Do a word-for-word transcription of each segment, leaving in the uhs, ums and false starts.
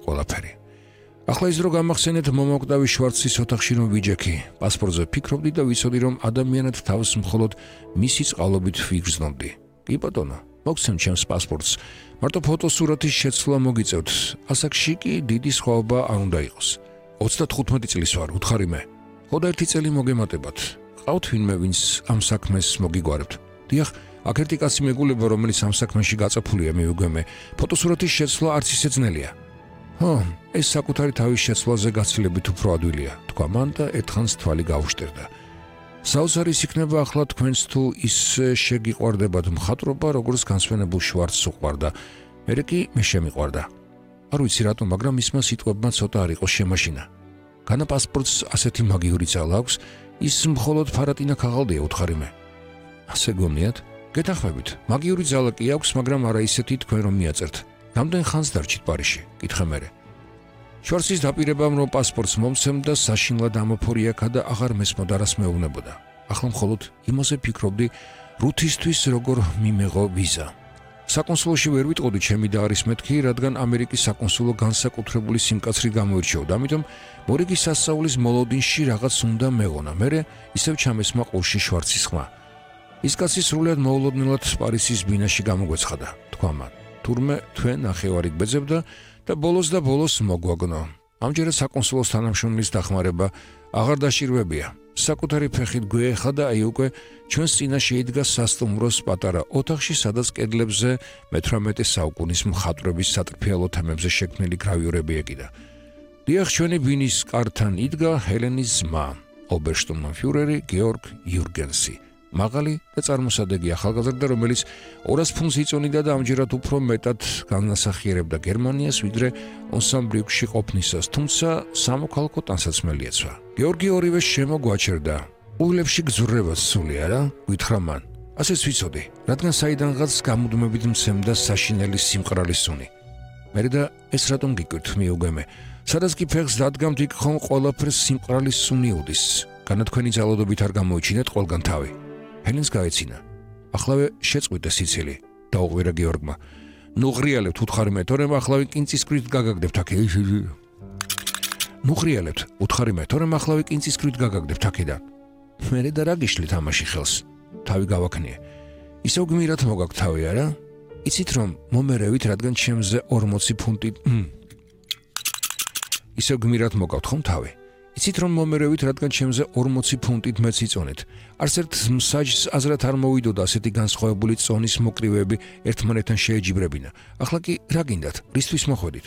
ყველაფერი. ახლა ის რო გამახსენეთ მომაკვდავი შვარცის ოთახში რომ ვიჯექი, პასპორტზე ფიქრობდი და ვიცოდი რომ ადამიანად თავს მხოლოდ მისი წყალობით ვიგრძნობდი. კი ბატონო, მოგცემ ჩემს პასპორტს. მარტო ფოტოსურათის შეცვლა მოგიწევთ. ასაკში კი დიდი სხვაობა არ უნდა იყოს. ოცდათხუთმეტი წლის ვარ, უთხარი მე. ხოდა ერთი წელი მოგემატებათ. ყავთ ვინმე, ვინც ამ საქმეს მოგიგვარებთ. დიახ, აქ ერთი კაცი მეგულება, რომელიც ამ საქმეში გაწაფულია, მიუგვემე. ფოტოსურათის შეცვლა არც ისე ძნელია. ჰო, ეს საკუთარი თავის შეცვლაზე გაცილებით უფრო ადვილია, თქვა მან და ერთხანს თვალი გაუშტერდა. საოცარის იქნება ახლა თქვენს თუ ის შეგიყვარდებათ მხატვრობა, როგორც განსვენებულ შვარცს უყვარდა. მერე კი მე შემიყვარდა. არ ვიცი რატომ, მაგრამ მისმა სიტყვებმა ცოტა არ იყო შემაშინა. განა პასპორტს ასეთი მაგიური ძალა აქვს, ის მხოლოდ ფარატინა ქაღალდია, უთხარი მე. ასე გონიათ? გეთანხმებით, მაგიური ძალა კი აქვს, მაგრამ არა ისეთი თქვენ რომ მიაწერთ. რამდენ ხანს დარჩით პარიზში? კითხე მერე. შვარცის დაპირებამ რომ პასპორტს მომცემ და საშინლად ამოფორიაქა და აღარ მესმოდა რას მეუბნებოდა. ახლა მხოლოდ იმაზე ფიქრობდი, რუთისთვის როგორ მიმეღო ვიზა. საკონსულოში ვერ ვიტყოდი ჩემი და არის მეთქი, რადგან ამერიკის საკონსულო განსაკუთრებული სიმკაცრით გამოირჩეოდა, ამიტომ მორიგის სასწაულის მოლოდინში რაღაც უნდა მეღონა. მერე ისევ ჩამესმა ყურში შვარცის ხმა. ის კაცი სრულად მოულოდნელად პარიზის ბინაში გამოგვეცხადა, თქვა მან. თურმე თქვენ ნახევარი გბეძებდა და ბოლოს და ბოლოს მოგვაგნო. ამჯერად საკონსულოს თანამშრომლის დახმარება აღარ დაშირვებია. საკუთარი ფეხით გვეეხა და აი უკვე ჩვენს წინაშე იდგა სასტუმროს პატარა ოთახში, სადაც კედლებზე მეთვრამეტე საუკუნის მხატვრების სატრფიალო თემებზე შექმნილი გრავიურები ეკიდა. დიახ, ჩვენი ბინის კართან იდგა ჰელენის ძმა, ობერშტურმფიურერი გეორგ იურგენსი. მაღალი და წარმოსადეგი ახალგაზრდა, რომელიც ორას ფუნტს იწონიდა და ამჯერად უფრო მეტად განასახიერებდა გერმანიას, ვიდრე ონსამბრიუკში ყოფნისას, თუმცა სამოქალაქო ტანსაცმელი ეცვა. გეორგი ორივე შემოგვაჩერდა. უილებში გძურებას სული არა? გითხრა მან. ასეც ვიცოდი, რადგან საიდანღაც გამუდმებით მცემდა საშინელი სიმყრალის სუნი. მერე და ეს რატომ გიკვირთ, მიუგემე? სადაც კი ფეხს დადგამთ, იქ ხომ ყველაფერს სიმყრალის სუნი უდის. განა თქვენი ძალადობით არ გამოიჩინეთ ყველგან თავი. ჰელენს გაეცინა. ახლავე შეწყვიტე სიცილი, დაუღვირა გეორგმა. ნუ ღრიალებთ, უთხარი მე, თორემ ახლავე კინწისკვრით გაგაგდებთ აქ. ნუ ღრიალებთ, უთხარი მე, თორემ ახლავე კინწისკვრით გაგაგდებთ აქედან. მერე და რა გიშლით ამაში ხელს? თავი გავაქნიე. ისევ გმირად მოგაქვთ თავი, არა? იცით რომ მომერევით, რადგან ჩემზე ორმოცი ფუნტი. ისევ გმირად მოგაქვთ ხომ თავი? იცით რომ მომერევით, რადგან ჩემზე ორმოცი ფუნტით მეც იწონეთ. არც ერთ მსაჯს აზრად არ მოვიდოდა ასეთი განსხვავებული წონის მოკრივეები ერთმანეთთან შეეჯიბრებინა. ახლა კი რა გინდათ? რისთვის მოხვედით?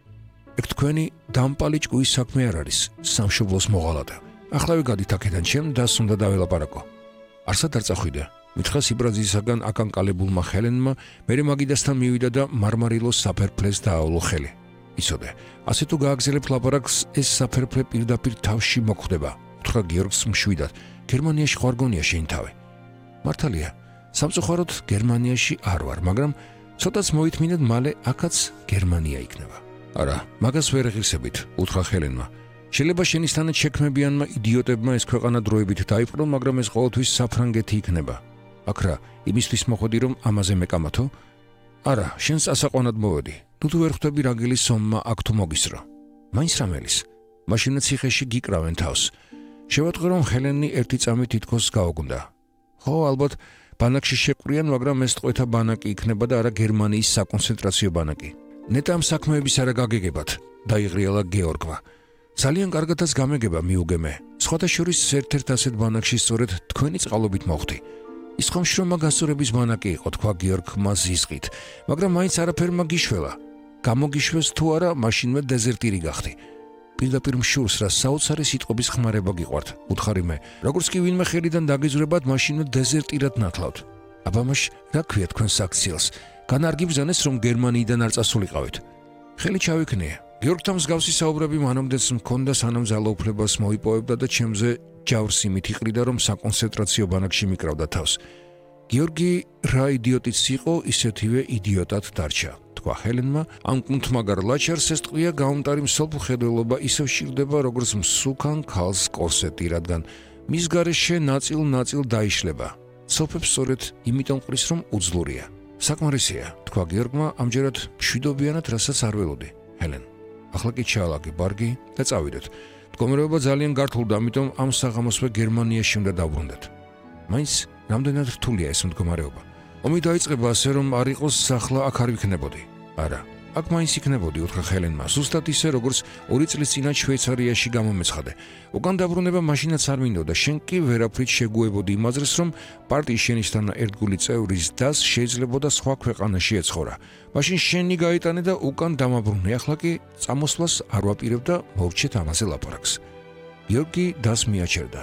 ეგ თქვენი დამპალი ჭკუის საქმე არ არის, სამშობლოს მოღალატა. ახლავე გადით აქედან, ჩემ დას უნდა დაველაპარაკო. არსად არ წახვიდა. მითხრა სიბრაძისაგან აკანკალებულმა ჰელენმა, მერე მაგიდასთან მივიდა და მარმარილოს საფერფლეს დააავლო ხელი. იცოდე, ასე თუ გააგზელებ ლაპარაკს, ეს საფერფლე პირდაპირ თავში მოხვდება, უთხრა გეორგს მშვიდად. გერმანიაში ხარ გონია შენ თავი? მართალია, სამწუხაროდ გერმანიაში არ ვარ, მაგრამ ცოტაც მოითმინეთ, მალე აქაც გერმანია იქნება. არა, მაგას ვერ ღირსებით, უთხრა ჰელენმა. შეიძლება შენისთანაც შექმნებიანმა იდიოტებმა ეს ქვეყანა დროებით დაიპყრო, მაგრამ ეს ყოველთვის საფრანგეთი იქნება. აქ რა, იმისთვის მოხვედი რომ ამაზე მეკამათო? არა, შენს ასაყვანად მოვედი. თუ თუ ვერ ხვდები რაგელის სომმა აქ თუ მოგისრო. მაინც რამელის. მაშინაც ციხეში გიკრავენ თავს. შევატყვი რომ ჰელენი ერთი წამით თითქოს გაუგუნდა. ხო, ალბათ ბანაკში შეყვრიან, მაგრამ ეს ტყვეთა ბანაკი იქნება და არა გერმანიის საკონცენტრაციო ბანაკი. ნეტა ამ საქმეების არა გაგეგებათ, დაიღრიალა გეორგმა. ძალიან კარგადაც გამეგება, მიუგემე. სხვათა შორის ერთ-ერთ ასეთ ბანაკში სწორედ თქვენი წყალობით მოხვდი. ის ხომ შრომა გასწორების ბანაკი იყო, თქვა გეორგმა ზიზღით, მაგრამ მაინც არაფერმა გიშველა. გამოგიშვეს თუ არა, მაშინვე დეზერტირი გახდი. პირდაპირ მშურს რა საოცარი სიტყვების ხმარება გიყვართ, უთხარი მე. როგორც კი ვინმე ხელიდან დაგიზრებათ, მაშინვე დეზერტირად ნათლავთ. აბამაშ, რა ქვია თქვენ საქციელს? განარგიბზანეს რომ გერმანიიდან არ წასულიყავით. ხელი ჩავიქნიე. გეორგთან მსგავსი საუბრები მანამდეც მქონდა, სანამ ძალაუფლებას მოიპოვებდა და ჩემზე ჯავრს იმით იყრიდა, რომ საკონცენტრაციო ბანაკში მიკრავდა თავს. გეორგი რა იდიოტიც იყო, ისეთივე იდიოტად დარჩა, თქვა ჰელენმა. ამ კუნთმაგარ ლაჩარს ეს ტყვია გაუმტარი მსოფლმხედველობა ისევ შირდება, როგორც მსუქან ქალს კორსეტი, რადგან მის გარეშე ნაწილ-ნაწილ დაიშლება. სოფებს სწორედ იმიტომ ყრის, რომ უძლურია. საკმარისია, თქვა გეორგმა, ამჯერად მშვიდობიანად, რასაც არ ველოდი. ჰელენ, ახლა კი ჩაალაგე ბარგი და წავიდეთ. მდგომარეობა ძალიან გართულდა, ამიტომ ამ საღამოსვე გერმანიაში უნდა დავბრუნდეთ. მაინც რამდენად რთულია ეს მდგომარეობა. ომი დაიწყება ასე, რომ არ იყოს ახლა აქ არ ვიქნებოდი. არა, აქ მაინც იქნებოდი, უთხრა ჰელენმა, ზუსტად ისე, როგორც ორი წლის წინათ შვეიცარიაში გამომეცხადე. უკან დაბრუნება მაშინაც არ მინდოდა, შენ კი ვერაფრით შეგუებოდი იმ აზრს, რომ პარტიის შენიშთან ერთგული წევრის დას შეიძლებოდა სხვა ქვეყანაში ეცხოვრა. მაშინ შენი გაიტანე და უკან დამაბრუნე, ახლა კი წამოსვლას არ ვაპირებ და მოვჩეთ ამაზე ლაპარაკს. გიორგი დას მიაჩერდა.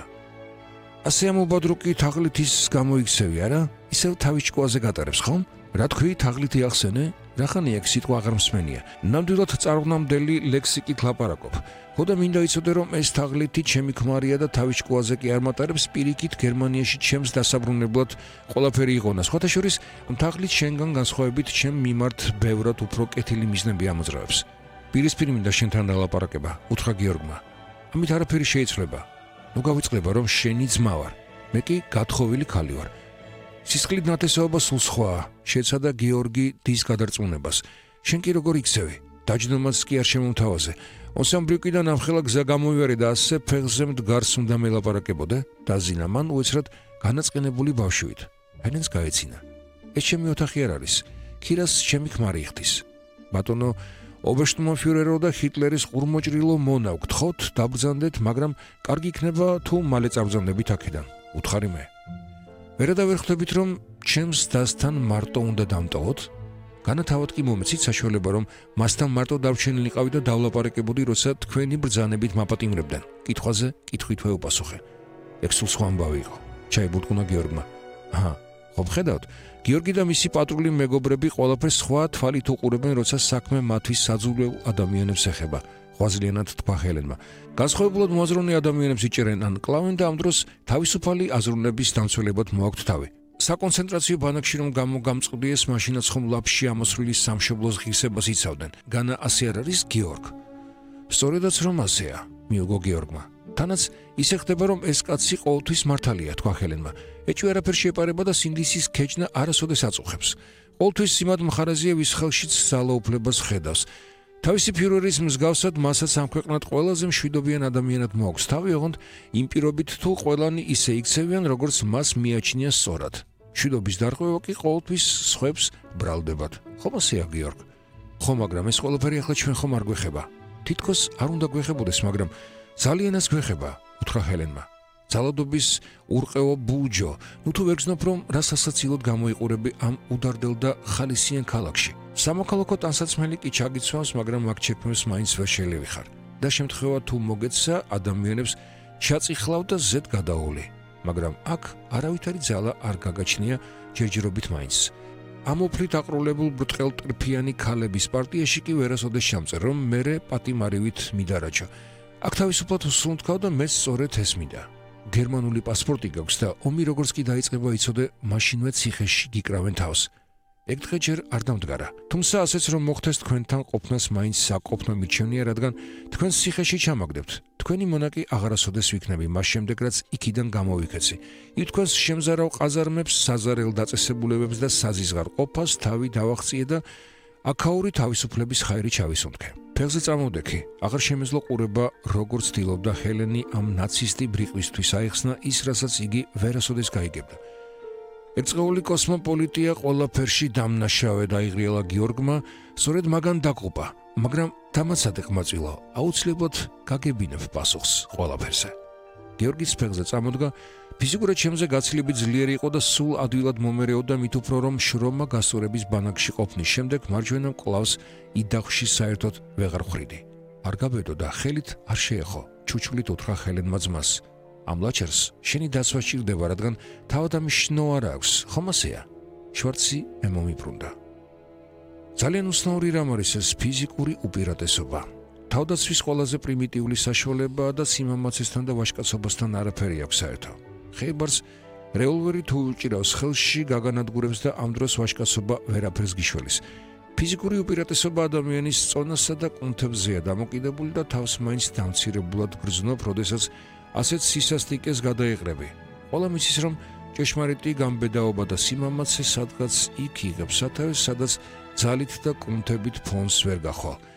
ასე ამობადრუკი თაღლითის გამოიქცევი, არა? ისევ თავის ჭკუაზე გატარებს, ხომ? რა თქვი, თაღლითი ახსენე? რახანია ეგ სიტყვა აღარ მსმენია. ნამდვილად წარღვნამდელი ლექსიკით ლაპარაკობ. ხოდა მინდა იცოდე, რომ ეს თაღლითი ჩემი ქმარია და თავის ჭკუაზე კი არ მატარებს, პირიქით გერმანიაში ჩემს დასაბრუნებლად ყველაფერი იყონა. სხვათა შორის, ამ თაღლით შენგან განსხვავებით ჩემ მიმართ ბევრად უფრო კეთილი მიზნები ამოძრავებს. პირისპირ მინდა შენთან დალაპარაკება, უთხრა გიორგმა. ამით არაფერი შეიცვლება. ნუ გავიწყდება, რომ შენი ძმა ვარ. მე კი გათხოვილი ქალი ვარ. სისხლით ნათესაობა სულ სხვაა. შეეცადა გიორგი დის გადარწმუნებას. შენ კი როგორ იქცევი? დაჯდომაც კი არ შემომთავაზე. ოსამბრიუკიდან ამხელა გზა გამოვიარე და ასე ფეხზე მდგარს უნდა მელაპარაკებოდე? დაზინა მან უეცრად განაწყენებული ბავშვით. ჰელენს გაეცინა. ეს ჩემი ოთახი არ არის. ქირას ჩემი ქმარი იხდის. ბატონო ობერშტურმფიურერო და ჰიტლერის ყურმოჭრილო მონა ვგთხოვთ, დაბრძანდეთ, მაგრამ კარგი იქნება თუ მალე წავბრძანდებით აქედან. უთხარი მე. ვერადა ვერ ხვდებით, რომ ჩემს დასთან მარტო უნდა დამტოვოთ? განათავად კი მომეცით საშუალება, რომ მასთან მარტო დავრჩენილიყავი და დავლაპარაკებოდი, როცა თქვენი ბრძანებით მაპატიმრებდნენ. კითხვაზე კითხვით ვეუპასუხე. ეგ სულ სხვა ამბავი იყო. ჩაიბურტყუნა გიორგმა. აჰა, ხო ვხედავთ, გიორგი და მისი პატრული მეგობრები ყველაფერს სხვა თვალით უყურებენ, როცა საქმე მათთვის საძულეულ ადამიანებს ეხება. ღვაწლიანად თქვა ჰელენმა. განსხვავებულად მოაზროვნე ადამიანებს იჭერენ ან კლავენ და ამ დროს თავისუფალი აზროვნების დამცველებად მოაქვთ თავი. საკონცენტრაციო ბანაკში რომ გამოგამწყდიეს, მაშინაც ხომ ლაფში ამოსვლილი სამშობლოს ღირსებას იცავდნენ. განა ასე არ არის, გიორგ? სწორედაც რომ ასეა, მიუგო გიორგმა. თანაც ისე ხდება, რომ ეს კაცი ყოველთვის მართალია, თქვა ჰელენმა. ეჭვი არაფერ შეეპარება და სინდისის ქეჯნა არასოდეს აწუხებს. ყოველთვის სიმად მხარეზეა, ვის ხელშიც ძალაუფლებას ხედავს. თავისი ფიურერის მსგავსად მასაც ამ ქვეყნად ყველაზე მშვიდობიან ადამიანად მოაქვს თავი, ოღონდ იმ პირობით თუ ყველანი ისე იქცევიან, როგორც მას მიაჩნია სწორად. მშვიდობის დარღვევა კი ყოველთვის სხვებს ბრალდებათ. ხომ ასეა, გიორგ? ხო, მაგრამ ეს ყველაფერი ახლა ჩვენ ხომ არ გვეხება? თითქოს არ უნდა გვეხებოდეს, მაგრამ ძალიანაც გვეხება, უთხრა ჰელენმა. ძალადობის ურყეო ბუჯო, ნუ თუ ვერ გზნობ, რომ რას ასაცილოდ გამოიყურები ამ უდარდელ და ხალისიან ქალაქში. სამოქალაქო ტანსაცმელი კი ჩაგიცვავს, მაგრამ მაგ ჩემს მაინც ვერ შელევიხარ. და შემთხვევა თუ მოგეცა, ადამიანებს ჩაწიხლავ და ზედ გადაოლი. მაგრამ აქ არავითარი ძალა არ გაგაჩნია ჯერჯერობით მაინც. ამ უფლით აყრულებულ ბრტყელტრფიანი ქალების პარტიაში კი ვერასოდეს ჩამწერ, რომ მერე პატიმარივით მიდარაჯო. აქ თავისუფლად უსუნთქავ და მეც სწორედ ეს მინდა. გერმანული პასპორტი გაქვს და ომი როგორც კი დაიწყება, იცოდე, მაშინვე ციხეში გიკრავენ თავს. ეგ დღე ჯერ არ დამდგარა. თუმცა ასეც რომ მოხდეს, თქვენთან ყოფნას მაინც საკოფნო მირჩენია, რადგან თქვენს ციხეში ჩამაგდებთ. თქვენი მონაკი აღარასოდეს ვიქნები, მას შემდეგ რაც იქიდან გამოვიქეცი. იქ თქვენს შემზარავ ყაზარმებს, საზარელ დაწესებულებებს და საზიზღარ ყოფას თავი დავაღწიე და აქაური თავისუფლების ხაირი ჩავისუნთქე. ფეხზე წამოვდექი, აღარ შემეძლო ყურება, როგორც ცდილობდა ჰელენი ამ ნაცისტი ბრიყვისთვის აიხსნა ის, რასაც იგი ვერასოდეს გაიგებდა. ერწყეული კოსმოპოლიტია ყველაფერში დამნაშავე დაიღრიალა გიორგმა, სწორედ მაგან დაგყუპა, მაგრამ დამაცადე ყმაწვილო, აუცილებლად გაგებინებ პასუხს ყველაფერზე. გიორგის ფეხზე წამოდგა, ფიზიკურად ჩემზე გაცილებით ძლიერი იყო და სულ ადვილად მომერეოდა, მით უფრო რომ შრომა გასწორების ბანაკში ყოფნის შემდეგ მარჯვენა მკლავს იდახში საერთოდ ვეღარ ხვრიდი. არ გაბედო და ხელით არ შეეხო, ჩუჩვლით უთხრა ჰელენმა ძმას. ამ ლაჩერს შენი დაცვა სჭირდება, რადგან თავად ამის შნო არ აქვს, ხომ ასეა? შვარცი ემომიბრუნდა. ძალიან უცნაური რამ არის ეს ფიზიკური უპირატესობა. თავდაცვის ყველაზე პრიმიტიული საშუალება და სიმამაცესთან და ვაჟკაცობასთან არაფერი აქვს საერთო. ხეიბარს რეოლვერი თუ უჭირავს ხელში, გაგანადგურებს და ამ დროს ვაჟკაცობა ვერაფერს გიშველის. ფიზიკური უპირატესობა ადამიანის წონასა და კუნთებზეა დამოკიდებული და თავს მაინც დამცირებულად გრძნობ, როდესაც ასეთ სისასტიკეს გადაეყრები. ყველა მისის, რომ ჭეშმარიტი გამბედაობა და სიმამაცე სადღაც იქ იღებს სათავეს, სადაც ძალით და კუნთებით ფონს ვერ გახვალ.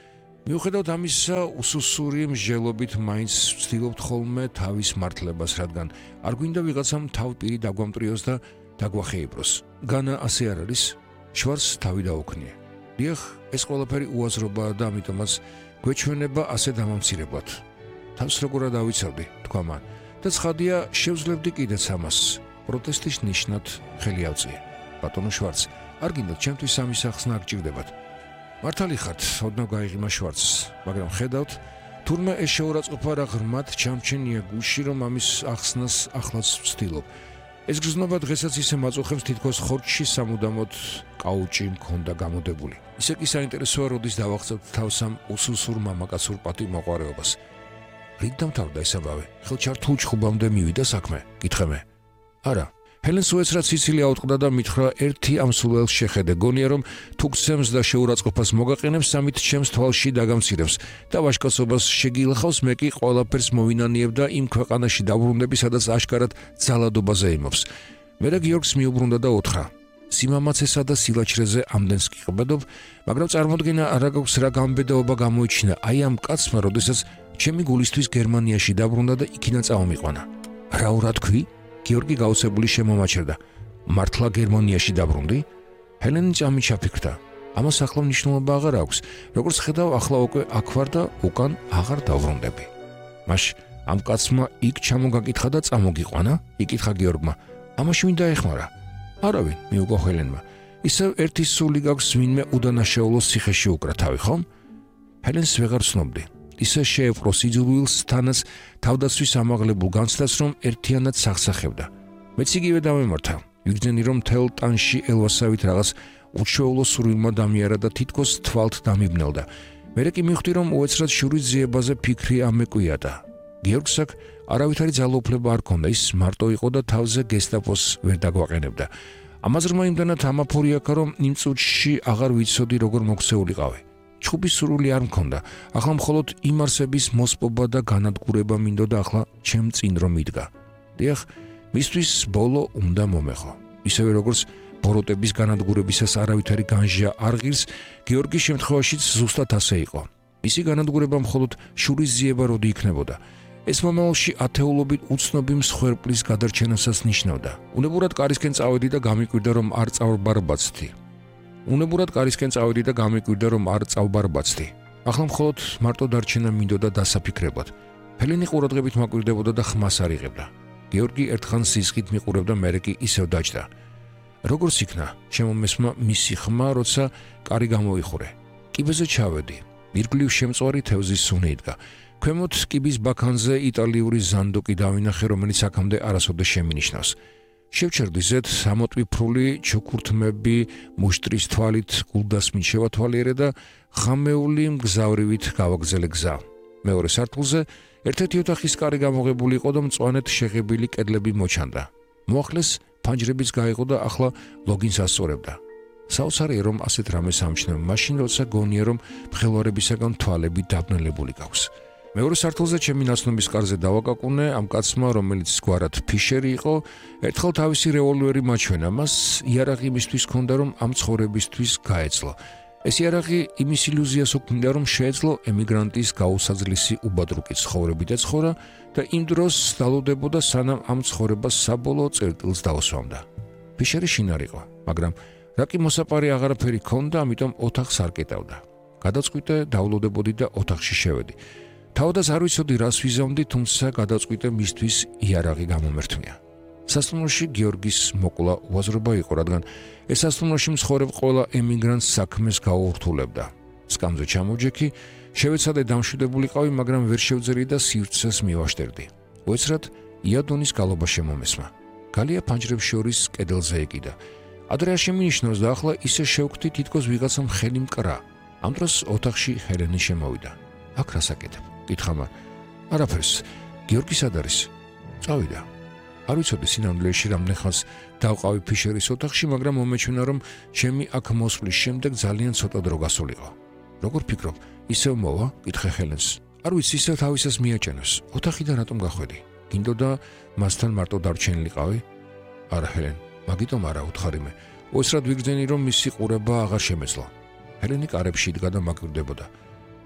მიუხედავად ამისა, უსუსური მსჯელობით მაინც ვცდილობთ ხოლმე თავის მართლებას, რადგან არ გვინდა ვიღაცამ თავპირი დაგვამტრიოს და დაგვახეიბროს. განა ასე არ არის, შვარს თავი დაუქნია. დიახ, ეს ყველაფერი უაზრობაა და ამიტომაც გვეჩვენება ასე დამამცირებლად. თავს როგორ დავიცავდი, თქვა მან. და ცხადია, შევძლებდი კიდეც ამას. პროტესტის ნიშნად ხელი ავწია. ბატონო შვარც, არ გინდათ ჩემთვის ამის ახსნა არ გჭირდებათ. მართალი ხართ, ოდნავ გაიღიმა შვარცს, მაგრამ ხედავთ, თურმე ეს შეურაცხყოფა რა ღრმად ჩამჩენია გულში, რომ ამის ახსნას ახლაც ვცდილობ. ეს გრძნობა დღესაც ისე მაწუხებს, თითქოს ხორცში სამუდამოდ კაუჭი მქონდა გამოდებული. ისე კი საინტერესოა, როდის დავახცევთ თავს ამ უსუსურ მამაკაცურ პატივმოყვარეობას. რით დამთავრდა ეს ამბავი? ხელჩართულ ჩხუბამდე მივიდა საქმე? გითხე მე. არა. ჰელენს უეცრად სიცილი აუტყდა და მითხრა ერთი ამ სულელს შეხედე, გონია რომ თუ გცემს და შეურაცხყოფას მოგაყენებს, ამით ჩემს თვალში დაგამცირებს და ვაჟკაცობას შეგილახავს, მე კი ყველაფერს მოვინანიებ და იმ ქვეყანაში დავბრუნდები, სადაც აშკარად ძალადობაზე იმობს. მერე გიორგს მიუბრუნდა და უთხრა: სიმამაცესა და სილაჩრეზე ამდენს კი ყბედობ, მაგრამ წარმოდგენა არა გაქვს რა გამბედაობა გამოიჩინა აი ამ კაცმა, როდესაც ჩემი გულისთვის გერმანიაში დაბრუნდა და იქიდან წავმიყვანა. რა ურა თქვი? გიორგი გაოცებული შემომაჩერდა. მართლა გერმანიაში დაბრუნდი? ჰელენი ჭამით ჩაფიქრდა. ამას ახლა მნიშვნელობა აღარ აქვს. როგორც ხედავ, ახლა უკვე აქ ვარ და უკან აღარ დავბრუნდები. მაშ ამ კაცმა იქ ჩამოგაკითხა და წამოგიყვანა? იკითხა გიორგმა. ამაში ვინ დაეხმარა? არავინ, მიუგო ჰელენმა. ისევ ერთი სული გაქვს, ვინმე უდანაშაულოს ციხეში უკრა თავი, ხომ? ჰელენს ვეღარ ცნობდი. ისე შეეპყრო სიძულვილს თანაც თავდაცვის ამაღლებულ განცდას, რომ ერთიანად სახსახებდა. მეც იგივე დავემართა. ვიგრძენი, რომ მთელ ტანში ელვასავით რაღაც უჩვეულო სურვილმა დამიარა და თითქოს თვალთ დამიბნელდა. მერე კი მივხვდი, რომ უეცრად შურის ძიებაზე ფიქრი ამეკვიადა. გიორგს აქ არავითარი ძალაუფლება არ ქონდა, ის მარტო იყო და თავზე გესტაპოს ვერ დაგვაყენებდა. ამაზრმა იმდანად ამაფორი აქა, რომ იმ წუთში აღარ ვიცოდი, როგორ მოქცეულიყავი. ჩხუბის სურვილი არ მქონდა, ახლა მხოლოდ იმ არსების მოსპობა და განადგურება მინდოდა ახლა ჩემ წინ რომ იდგა. დიახ, მისთვის ბოლო უნდა მომეხო. ისევე როგორც ბოროტების განადგურებისას არავითარი განჟია არ ღირს, გიორგის შემთხვევაშიც ზუსტად ასე იყო. მისი განადგურება მხოლოდ შურის ძიება როდი იქნებოდა. ეს მომავალში ათეულობით უცნობი მსხვერპლის გადარჩენასაც ნიშნავდა. უნებურად კარისკენ წავედი და გამიკვირდა, რომ არ წავბარბაცდი. უნებურად კარისკენ წავედი და გამიკვირდა, რომ არ წავბარბაცდი. ახლა მხოლოდ მარტო დარჩენა მინდოდა დასაფიქრებლად. ჰელენი ყურადღებით მაკვირდებოდა და ხმას არ იღებდა. გიორგი ერთხან სისხლით მიყურებდა, მერე კი ისევ დაჯდა. როგორც იქნა, შემომესმა მისი ხმა, როცა კარი გამოიხურე. კიბეზე ჩავედი. ირგვლივ შემწვარი თევზის სუნი იდგა. ქვემოთ კიბის ბაქანზე იტალიური ზანდოკი დავინახე, რომელიც აქამდე არასოდეს შემინიშნავს. შევჩერდი ზედ ამოტვიფრული ჩუქურთმები მუშტრის თვალით გულდასმით შევათვალიერე და ხამეული მგზავრივით გავაგზელე გზა. მეორე სართულზე ერთ-ერთი ოთახის კარი გამოღებული იყო და მწვანედ შეღებილი კედლები მოჩანდა. მოახლეს ფანჯრებიც გაიყო და ახლა ლოგინს ასწორებდა. საოცარია, რომ ასეთ რამეს ამჩნევ, მაშინ როცა გონია, რომ მღელვარებისაგან თვალები დაბნელებული გაქვს. მეორე სართულზე ჩემი ნაცნობის კარზე დავაკაკუნე ამ კაცმა, რომელიც გვარად ფიშერი იყო, ერთხელ თავისი რევოლვერი მაჩვენა. მას იარაღი იმისთვის ჰქონდა, რომ ამ ცხოვრებისთვის გაეძლო. ეს იარაღი იმის ილუზიას უქმნიდა, რომ შეეძლო ემიგრანტის გაუსაძლისი უბადრუკი ცხოვრებით ეცხოვრა და იმ დროს დალოდებოდა, სანამ ამ ცხოვრებას საბოლოო წერტილს დაუსვამდა. ფიშერი შინარ იყო, მაგრამ რა კი მოსაპარი აღარაფერი ჰქონდა, ამიტომ ოთახს არ კეტავდა. გადაწყვიტე დავლოდებოდი და ოთახში შევედი. თავადაც არ ვიცოდი, რას ვიზამდი, თუმცა გადაწყვიტე მისთვის იარაღი გამომერთმია. სასტუმროში გიორგის მოკლა უაზრობა იყო, რადგან ეს სასტუმროში მსხორებ ყველა ემიგრანტს საქმეს გაუურთულებდა. სკამზე ჩამოვჯექი, შევეცადე დამშვიდებულიყავი, მაგრამ ვერ შევძერი და სივრცეს მივაშტერდი. უეცრად იადონის გალობა შემომესმა. გალია ფანჯრებს შორის კედელზე ეკიდა. ადრე არ შემინიშნოს და ახლა ისე შევხვდი, თითქოს ვიღაცამ ხელი მკრა. ამ დროს ოთახში ჰელენი შემოვიდა. აქ რას აკეთებ? კითხა მან. არაფერს. გიორგი სად არის? წავიდა. არ ვიცოდი სინამდვილეში რამდენ ხანს დავყავი ფიშერის ოთახში, მაგრამ მომეჩვენა, რომ ჩემი აქ მოსვლის შემდეგ ძალიან ცოტა დრო გასულიყო. როგორ ფიქრობ, ისევ მოვა? კითხე ჰელენს. არ ვიცი, ისევ თავისას მიაჭენოს. ოთახიდან რატომ გახვედი? გინდოდა მასთან მარტო დარჩენილიყავი? არა ჰელენ, მაგიტომ არა უთხარი მე. უეცრად ვიგრძენი, რომ მისი ყურება აღარ შემეძლო. ჰელენი კარებში იდგა და მაკვირდებოდა.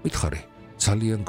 მითხარი ძალიან